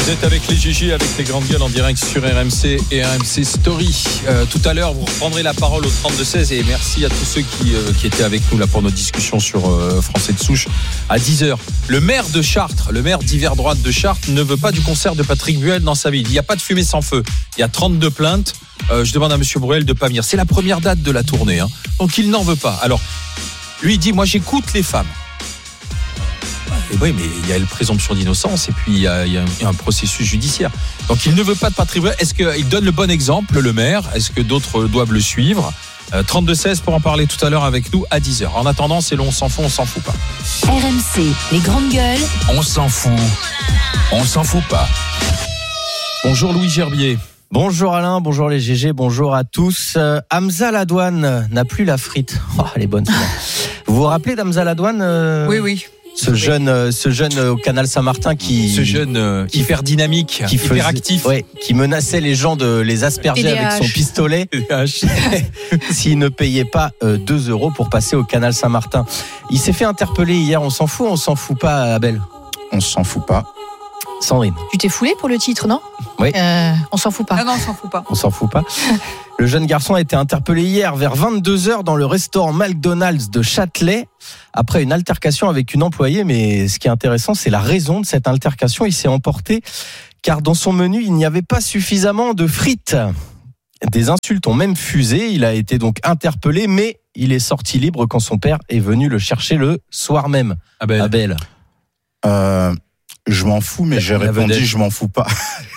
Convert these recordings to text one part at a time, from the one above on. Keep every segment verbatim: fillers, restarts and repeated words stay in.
Vous êtes avec les G G, avec les grandes gueules en direct sur R M C et R M C Story. Euh, tout à l'heure, vous reprendrez la parole au trente-deux seize et merci à tous ceux qui, euh, qui étaient avec nous là pour nos discussions sur euh, Français de souche à dix heures. Le maire de Chartres, le maire d'hiver droite de Chartres ne veut pas du concert de Patrick Bruel dans sa ville. Il n'y a pas de fumée sans feu. Il y a trente-deux plaintes. Euh, je demande à monsieur Bruel de pas venir. C'est la première date de la tournée, hein. Donc il n'en veut pas. Alors, lui il dit, moi j'écoute les femmes. Et oui, mais il y a la présomption d'innocence et puis il y a, il y a un processus judiciaire. Donc il ne veut pas de Patrick Bruel. Est-ce qu'il donne le bon exemple, le maire? Est-ce que d'autres doivent le suivre? euh, trente-deux seize pour en parler tout à l'heure avec nous à dix heures. En attendant, c'est long, on s'en fout, on s'en fout pas. R M C, les grandes gueules. On s'en fout, on s'en fout pas. Bonjour Louis Gerbier. Bonjour Alain, bonjour les G G, bonjour à tous. Euh, Hamza Ladouane n'a plus la frite. Oh, elle est bonne. Vous vous rappelez d'Hamza Ladouane euh... Oui, oui. Ce oui. jeune, euh, ce jeune au Canal Saint-Martin qui, ce jeune euh, hyper dynamique, qui hyper faisait, actif, ouais, qui menaçait les gens de les asperger avec son pistolet s'il ne payait pas euh, deux euros pour passer au Canal Saint-Martin. Il s'est fait interpeller hier. On s'en fout, on s'en fout pas, Abel. On s'en fout pas. Sandrine. Tu t'es foulé pour le titre, non? Oui. Euh, on s'en fout pas. Ah non, on s'en fout pas. On s'en fout pas. Le jeune garçon a été interpellé hier vers vingt-deux heures dans le restaurant McDonald's de Châtelet après une altercation avec une employée. Mais ce qui est intéressant, c'est la raison de cette altercation. Il s'est emporté car dans son menu, il n'y avait pas suffisamment de frites. Des insultes ont même fusé. Il a été donc interpellé, mais il est sorti libre quand son père est venu le chercher le soir même. Abel. Abel. Euh... Je m'en fous, mais la, j'ai répondu vedette. Je m'en fous pas.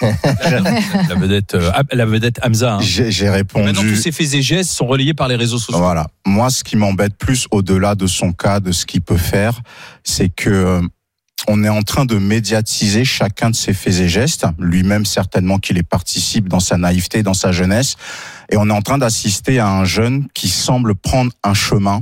la vedette, euh, la vedette Hamza. Hein. J'ai, j'ai répondu. Maintenant, tous ces faits et gestes sont relayés par les réseaux sociaux. Voilà. Moi, ce qui m'embête plus, au-delà de son cas, de ce qu'il peut faire, c'est que euh, on est en train de médiatiser chacun de ses faits et gestes. Lui-même, certainement, qu'il y participe dans sa naïveté, dans sa jeunesse, et on est en train d'assister à un jeune qui semble prendre un chemin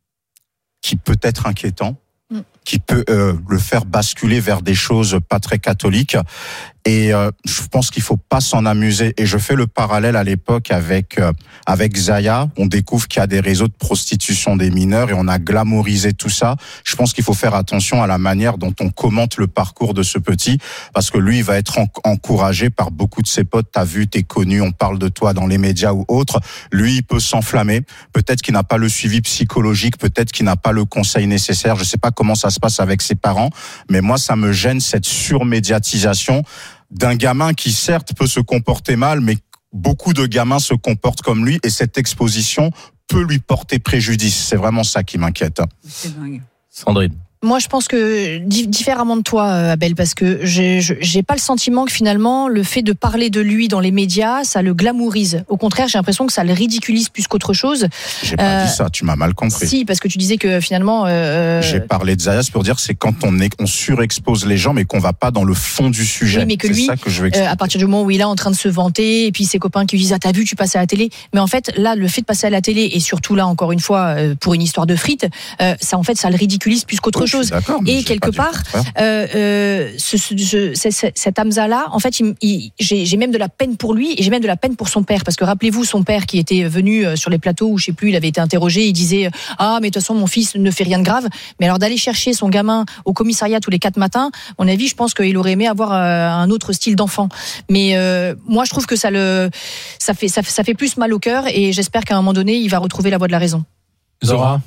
qui peut être inquiétant. Qui peut euh, le faire basculer vers des choses pas très catholiques. Et euh, je pense qu'il faut pas s'en amuser. Et je fais le parallèle à l'époque avec euh, avec Zaya. On découvre qu'il y a des réseaux de prostitution des mineurs et on a glamourisé tout ça. Je pense qu'il faut faire attention à la manière dont on commente le parcours de ce petit, parce que lui, il va être en- encouragé par beaucoup de ses potes. T'as vu, t'es connu, on parle de toi dans les médias ou autres. Lui, il peut s'enflammer. Peut-être qu'il n'a pas le suivi psychologique, peut-être qu'il n'a pas le conseil nécessaire. Je sais pas comment ça se passe avec ses parents, mais moi, ça me gêne cette surmédiatisation d'un gamin qui certes peut se comporter mal, mais beaucoup de gamins se comportent comme lui et cette exposition peut lui porter préjudice. C'est vraiment ça qui m'inquiète. C'est dingue. Sandrine. Moi, je pense que différemment de toi, Abel, parce que j'ai, j'ai pas le sentiment que finalement le fait de parler de lui dans les médias, ça le glamourise. Au contraire, j'ai l'impression que ça le ridiculise plus qu'autre chose. J'ai pas euh, dit ça, tu m'as mal compris. Si, parce que tu disais que finalement. Euh, j'ai parlé de Zaya, c'est pour dire c'est quand on est, on surexpose les gens, mais qu'on va pas dans le fond du sujet. Oui, mais que c'est lui, ça que je veux expliquer. Euh, à partir du moment où il est en train de se vanter, et puis ses copains qui lui disent ah t'as vu, tu passes à la télé. Mais en fait, là, le fait de passer à la télé et surtout là encore une fois euh, pour une histoire de frites, euh, ça en fait ça le ridiculise plus qu'autre oui, chose. Et quelque part, euh, euh, ce, ce, ce, ce, cet Hamza-là, en fait, il, il, j'ai, j'ai même de la peine pour lui et j'ai même de la peine pour son père. Parce que rappelez-vous, son père qui était venu sur les plateaux où, je sais plus, il avait été interrogé, il disait « Ah, mais de toute façon, mon fils ne fait rien de grave. » Mais alors d'aller chercher son gamin au commissariat tous les quatre matins, à mon avis, je pense qu'il aurait aimé avoir un autre style d'enfant. Mais euh, moi, je trouve que ça, le, ça, fait, ça, ça fait plus mal au cœur et j'espère qu'à un moment donné, il va retrouver la voie de la raison. Zora.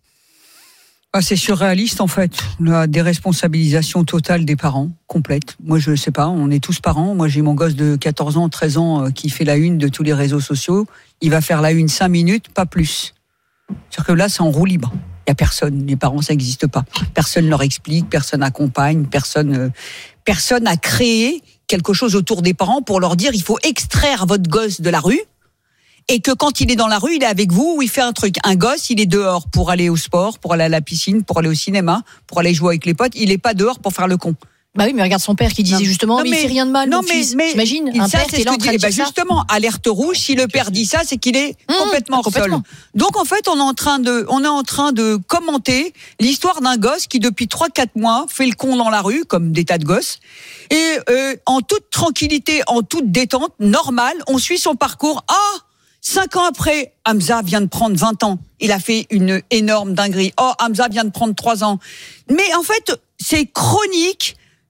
Ah, c'est surréaliste en fait, la déresponsabilisation totale des parents, complète. Moi je sais pas, on est tous parents, moi j'ai mon gosse de quatorze ans, treize ans qui fait la une de tous les réseaux sociaux, il va faire la une cinq minutes, pas plus. C'est-à-dire que là c'est en roue libre, il y a personne, les parents ça n'existe pas. Personne leur explique, personne accompagne, personne, euh, personne a créé quelque chose autour des parents pour leur dire il faut extraire votre gosse de la rue. Et que quand il est dans la rue, il est avec vous ou il fait un truc. Un gosse, il est dehors pour aller au sport, pour aller à la piscine, pour aller au cinéma, pour aller jouer avec les potes. Il est pas dehors pour faire le con. Bah oui, mais regarde son père qui disait non, justement, non, mais, mais il fait rien de mal. Non, mon mais, fils. mais t'imagines il, un ça, père c'est qui est là en ce train de dire. dire bah ça. Justement, alerte rouge. Si le père dit ça, c'est qu'il est mmh, complètement, complètement seul. Donc en fait, on est en train de, on est en train de commenter l'histoire d'un gosse qui depuis trois quatre mois fait le con dans la rue, comme des tas de gosses, et euh, en toute tranquillité, en toute détente, normale, on suit son parcours. Ah. Cinq ans après, Hamza vient de prendre vingt ans. Il a fait une énorme dinguerie. Oh, Hamza vient de prendre trois ans. Mais en fait, c'est chronique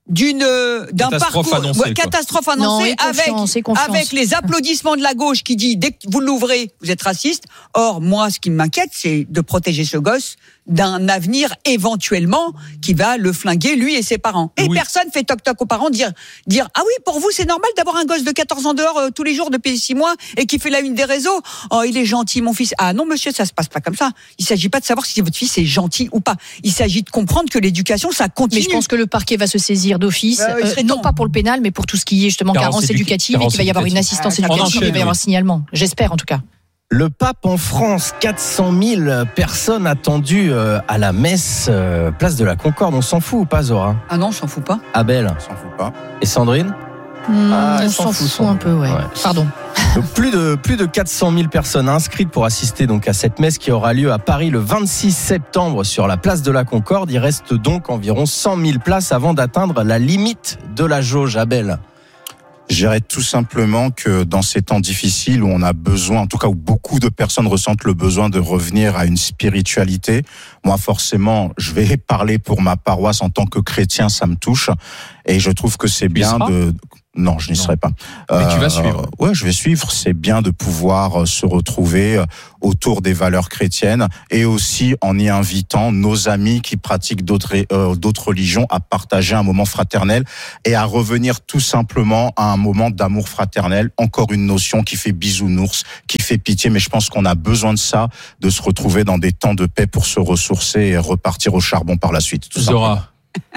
d'une d'un catastrophe parcours annoncée, ouais, catastrophe annoncée non, avec confiance, confiance. avec les applaudissements de la gauche qui dit dès que vous l'ouvrez vous êtes raciste. Or moi ce qui m'inquiète c'est de protéger ce gosse d'un avenir éventuellement qui va le flinguer lui et ses parents. Et oui. personne fait toc toc aux parents dire dire ah oui pour vous c'est normal d'avoir un gosse de quatorze ans dehors euh, tous les jours depuis six mois et qui fait la une des réseaux. Oh il est gentil mon fils. Ah non monsieur ça se passe pas comme ça. Il s'agit pas de savoir si votre fils est gentil ou pas. Il s'agit de comprendre que l'éducation ça continue. Mais je pense que le parquet va se saisir d'office, Bah, euh, non pas pour le pénal, mais pour tout ce qui est justement Carence carence éduc- éducative, et carence qu'il va y avoir une éducative. assistance Ah, éducative, enchaîne, il va y avoir oui. un signalement. J'espère en tout cas. Le pape en France, quatre cent mille personnes attendues euh, à la messe, euh, place de la Concorde. On s'en fout ou pas, Zora? Ah non, on s'en fout pas. Abel On s'en fout pas. et Sandrine? Hmm, Ah, on elle s'en s'en fout, fout, un peu, ouais. ouais. Pardon. Donc, plus de plus de quatre cent mille personnes inscrites pour assister donc à cette messe qui aura lieu à Paris le vingt-six septembre sur la place de la Concorde. Il reste donc environ cent mille places avant d'atteindre la limite de la jauge. Abel. Je dirais tout simplement que dans ces temps difficiles où on a besoin, en tout cas où beaucoup de personnes ressentent le besoin de revenir à une spiritualité, moi forcément, je vais parler pour ma paroisse en tant que chrétien, ça me touche. Et je trouve que c'est bien de... Non, je n'y serai pas. Mais tu vas suivre. Euh, ouais, je vais suivre. C'est bien de pouvoir se retrouver autour des valeurs chrétiennes et aussi en y invitant nos amis qui pratiquent d'autres euh, d'autres religions à partager un moment fraternel et à revenir tout simplement à un moment d'amour fraternel. Encore une notion qui fait bisounours, qui fait pitié, mais je pense qu'on a besoin de ça, de se retrouver dans des temps de paix pour se ressourcer et repartir au charbon par la suite. Tout Zora.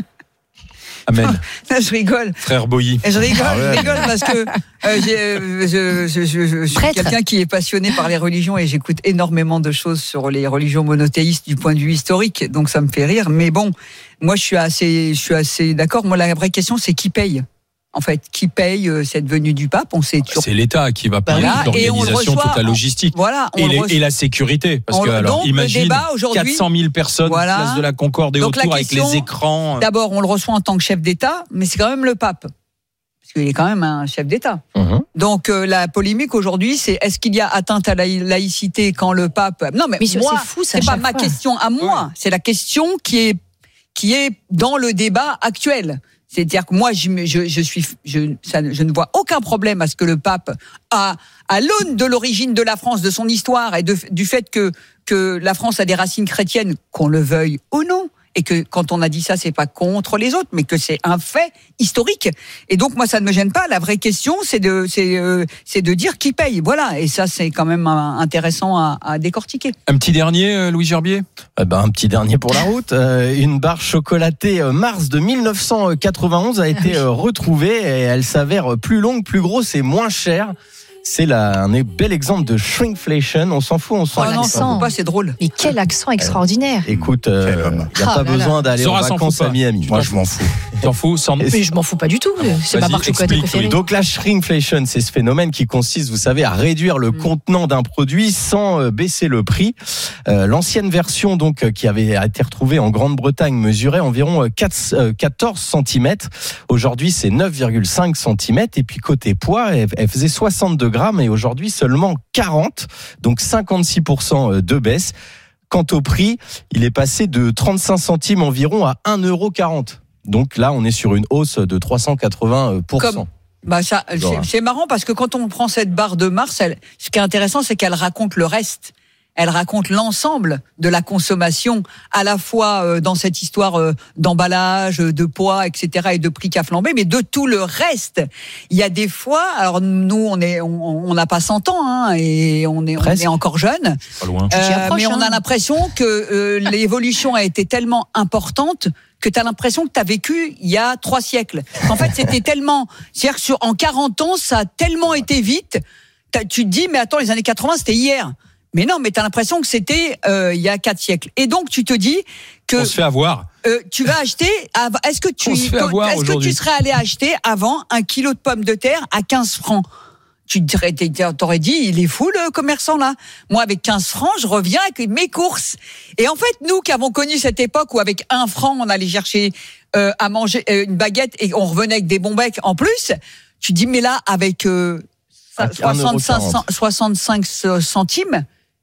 Amen. Je rigole. Frère Boilly. Je rigole, Ah ouais. je rigole parce que euh, j'ai, euh, je, je, je, je suis Prêtre. quelqu'un qui est passionné par les religions et j'écoute énormément de choses sur les religions monothéistes du point de vue historique, donc ça me fait rire. Mais bon, moi je suis assez, je suis assez d'accord. Moi la vraie question c'est qui paye. En fait, qui paye euh, cette venue du pape? On sait toujours. C'est l'État qui va payer Voilà, toute et on le l'organisation, reçoit, toute la logistique. Voilà, on Et, le les- reçoit. et la sécurité. Parce On que, le- alors, donc, le imagine débat aujourd'hui- quatre cent mille personnes, Voilà. place de la Concorde et Donc, la autour avec question- les écrans. D'abord, on le reçoit en tant que chef d'État, mais c'est quand même le pape. Parce qu'il est quand même un chef d'État. Mmh. Donc euh, la polémique aujourd'hui, c'est est-ce qu'il y a atteinte à la laïcité quand le pape... Non mais, Mais c'est moi, c'est fou, ça. c'est pas chaque ma fois. question à moi, c'est la question qui est qui est dans le débat actuel. C'est-à-dire que moi, je, je, je suis, je, ça, je ne vois aucun problème à ce que le pape, à, à l'aune de l'origine de la France, de son histoire et de, du fait que que la France a des racines chrétiennes, qu'on le veuille ou non. Et que quand on a dit ça, c'est pas contre les autres, mais que c'est un fait historique. Et donc moi, ça ne me gêne pas. La vraie question, c'est de, c'est, euh, c'est de dire qui paye. Voilà. Et ça, c'est quand même euh, intéressant à, à décortiquer. Un petit dernier, euh, Louis Gerbier. Eh ben, un petit dernier pour la route. Euh, une barre chocolatée euh, Mars de mille neuf cent quatre-vingt-onze a été euh, retrouvée et elle s'avère plus longue, plus grosse et moins chère. C'est là un bel exemple de shrinkflation. On s'en fout, on s'en Oh non, fout. ça ne faut pas, c'est drôle. Mais quel accent extraordinaire. Écoute, Quel il homme. n'y a Ah pas là là. besoin d'aller en Zora s'en vacances fout pas. à Miami. Moi, je m'en fous. T'en fous sans... Et Mais je m'en fous pas du tout. C'est ma Vas-y, marque chocolatée explique, préférée. Donc la shrinkflation, c'est ce phénomène qui consiste, vous savez, à réduire le contenant d'un produit sans euh, baisser le prix. Euh, l'ancienne version, donc, euh, qui avait été retrouvée en Grande-Bretagne, mesurait environ euh, quatre, euh, quatorze centimètres. Aujourd'hui, c'est neuf virgule cinq centimètres. Et puis côté poids, elle, elle faisait soixante-deux grammes et aujourd'hui seulement quarante, donc cinquante-six pour cent de baisse. Quant au prix, il est passé de trente-cinq centimes environ à un euro quarante. Donc là, on est sur une hausse de trois cent quatre-vingts pour cent. Comme- Bah ça, c'est, c'est marrant parce que quand on prend cette barre de Mars, elle, ce qui est intéressant, c'est qu'elle raconte le reste. Elle raconte l'ensemble de la consommation, à la fois euh, dans cette histoire euh, d'emballage, de poids, et cetera, et de prix qui a flambé, mais de tout le reste. Il y a des fois, alors nous, on est, on on n'a pas cent ans, hein, et on est, on Presque. est encore jeune, Pas loin. Tu t'y approches, mais on a hein. l'impression que euh, l'évolution a été tellement importante que tu as l'impression que tu as vécu il y a trois siècles. En fait, c'était tellement... C'est-à-dire que sur, en quarante ans, ça a tellement été vite, t'as- tu te dis, mais attends, les années quatre-vingts, c'était hier. Mais non, mais tu as l'impression que c'était euh, il y a quatre siècles. Et donc, tu te dis que On se fait avoir. euh, tu vas acheter... av- Est-ce que tu, On se fait avoir est-ce que tu aujourd'hui. serais allé acheter avant un kilo de pommes de terre à quinze francs? Tu dirais, t'aurais dit, il est fou le commerçant là. Moi, avec quinze francs, je reviens avec mes courses. Et en fait, nous qui avons connu cette époque où avec un franc, on allait chercher euh, à manger euh, une baguette et on revenait avec des bons becs en plus, tu dis, mais là, avec euh, Un euro soixante-cinq, quarante. soixante-cinq centimes,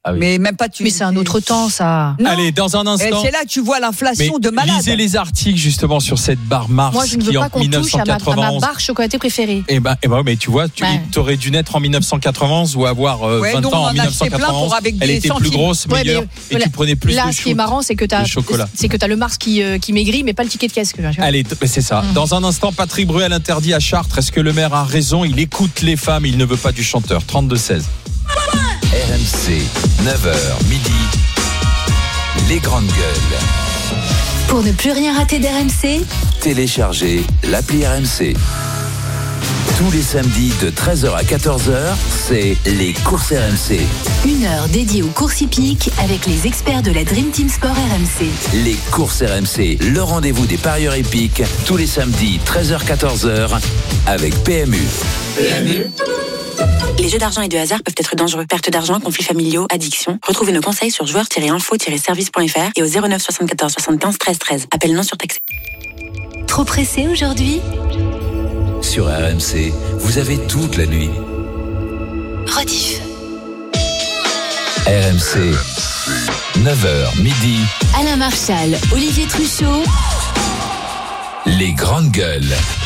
Ah oui. Mais même pas tu. Mais c'est un autre temps, ça. Non. Allez, dans un Et instant. c'est là que tu vois l'inflation Mais de malade. lisez les articles justement sur cette barre Mars Moi, je ne veux qui pas en qu'on touche à ma, à ma dix-neuf cent quatre-vingt-onze. barre chocolatée préférée. Eh ben, eh ben, mais tu vois, tu Ouais. aurais dû naître en dix-neuf cent quatre-vingt-onze ou avoir euh, Ouais, vingt donc ans on en en a acheté plein dix-neuf cent quatre-vingt-onze. pour avec Elle des était plus centimes. grosse, Ouais, meilleure, mais, et voilà. tu prenais plus Là, de ce qui est shoot. marrant, c'est que t'as, de chocolat. c'est que t'as le Mars qui, euh, qui maigrit, mais pas le ticket de caisse. Que j'ai. Allez, t- c'est ça. Mhm. Dans un instant, Patrick Bruel interdit à Chartres. Est-ce que le maire a raison? Il écoute les femmes, il ne veut pas du chanteur. trente-deux seize. R M C, neuf heures midi, les grandes gueules. Pour ne plus rien rater d'R M C, Téléchargez l'appli R M C. Tous les samedis de treize heures à quatorze heures, c'est les courses R M C. une heure dédiée aux courses hippiques avec les experts de la Dream Team Sport R M C. Les courses R M C, le rendez-vous des parieurs épiques, tous les samedis treize heures à quatorze heures avec P M U. Les jeux d'argent et de hasard peuvent être dangereux. Perte d'argent, conflits familiaux, addiction. Retrouvez nos conseils sur joueurs tiret info tiret service point f r et au zéro neuf soixante-quatorze soixante-quinze treize treize. Appel non surtaxé. Trop pressé aujourd'hui? Sur R M C, vous avez toute la nuit. Rediff. R M C, neuf heures midi, Alain Marchal, Olivier Truchot. les grandes gueules.